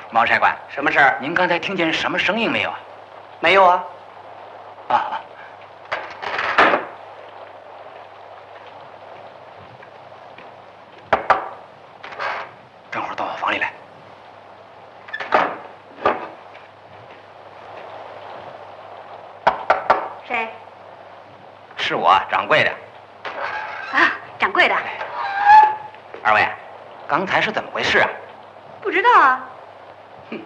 毛差官， 什么事儿？ 您刚才听见什么声音没有啊？ 没有啊。 啊。等会儿到我房里来。 谁？ 是我，掌柜的。 啊，掌柜的。 二位，刚才是怎么回事啊？ 不知道啊。 哼。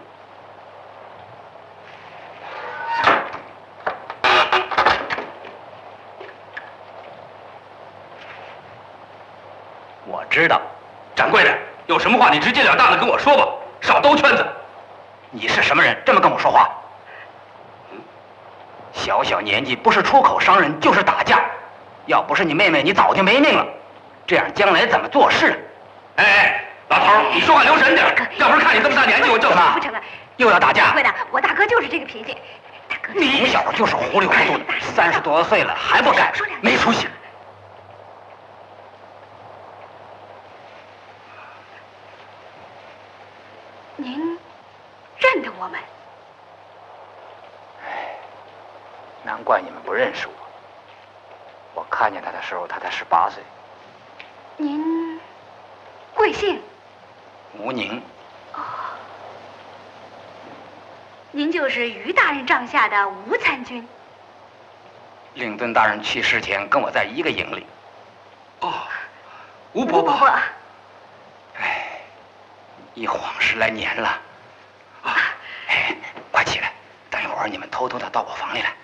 我知道。 掌柜的，有什么话你直截了当的跟我说吧，少兜圈子。 你是什么人，这么跟我说话？小小年纪，不是出口伤人，就是打架。要不是你妹妹，你早就没命了。这样将来怎么做事？ 哎，老头，你说话留神点，要不是看你这么大年纪，我就怎么不成了， 又要打架？ 掌柜的，我大哥就是这个脾气。大哥， 你从小就是糊里糊涂的，30多岁了还不改，没出息。 您认得我们？ 难怪你们不认识我。我看见他的时候，他才18岁。 您贵姓？ 吴宁。 哦，您就是于大人帐下的吴参军。 令敦大人去世前，跟我在一个营里。 哦，吴伯伯。 哎，一晃10来年了。啊，哎，快起来，等一会儿你们偷偷的到我房里来。